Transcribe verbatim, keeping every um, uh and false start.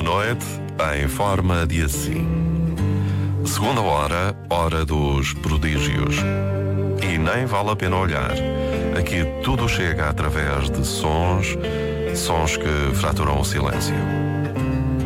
noite, em forma de assim. Segunda hora, hora dos prodígios. E nem vale a pena olhar. Aqui tudo chega através de sons, sons que fraturam o silêncio.